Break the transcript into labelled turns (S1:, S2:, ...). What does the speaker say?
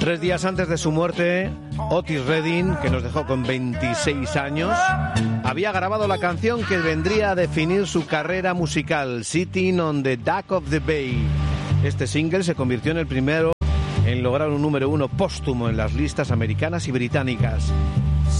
S1: 3 días antes de su muerte, Otis Redding, que nos dejó con 26 años, había grabado la canción que vendría a definir su carrera musical, Sitting on the Dock of the Bay. Este single se convirtió en el primero en lograr un número 1 póstumo en las listas americanas y británicas.